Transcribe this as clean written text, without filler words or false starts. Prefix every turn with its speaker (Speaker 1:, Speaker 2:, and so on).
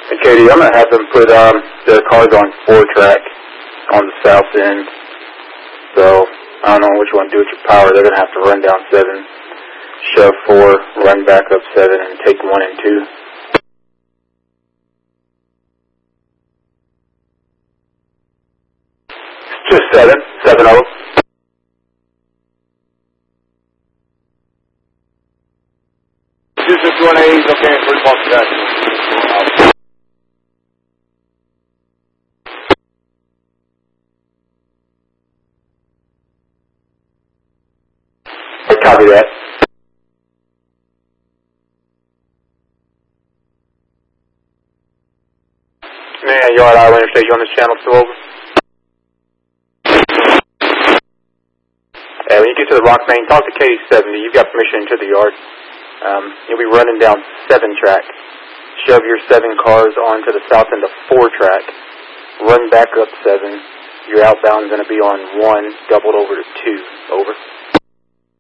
Speaker 1: And Katie, I'm going to have them put their cars on 4-track on the south end. So I don't know what you want to do with your power. They're going to have to run down 7, shove 4, run back up 7, and take 1 and 2. Just 7 of them.
Speaker 2: Just 1A is okay for the box guys.
Speaker 1: Copy that. Man, Yard Island Interstate, you on this channel still over? Hey, when you get to the Rock Main, talk to K70. You've got permission into the yard. You'll be running down 7-track. Shove your 7 cars onto the south end of 4-track. Run back up 7. Your outbound is going to be on 1, doubled over to 2. Over.